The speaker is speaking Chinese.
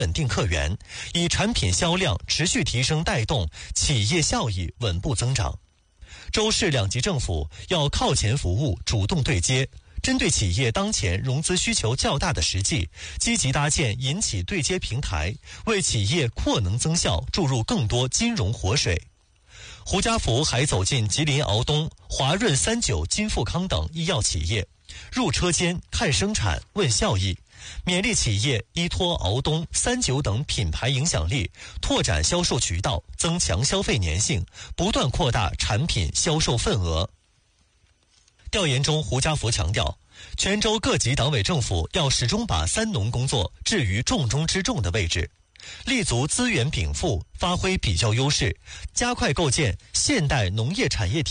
稳定客源，以产品销量持续提升带动企业效益稳步增长。州市两级政府要靠前服务，主动对接，针对企业当前融资需求较大的实际，积极搭建银企对接平台，为企业扩能增效注入更多金融活水。胡家福还走进吉林敖东、华润39、金富康等医药企业，入车间看生产问效益，勉励企业依托敖东、39等品牌影响力，拓展销售渠道，增强消费粘性，不断扩大产品销售份额。调研中，胡家福强调，全州各级党委政府要始终把三农工作置于重中之重的位置，立足资源禀赋，发挥比较优势，加快构建现代农业产业体